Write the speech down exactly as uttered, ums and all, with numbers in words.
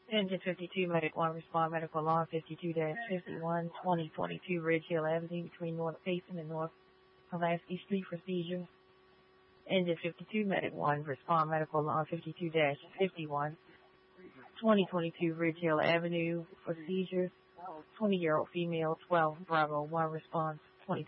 Engine fifty-two, Medic one, respond medical alarm fifty-two dash fifty-one, twenty twenty-two Ridge Hill Avenue between North Payson and North Pulaski Street for seizures. Engine fifty-two, Medic one, respond medical alarm fifty-two dash fifty-one, twenty twenty-two Ridge Hill Avenue for seizures. twenty-year-old female, twelve Bravo one response.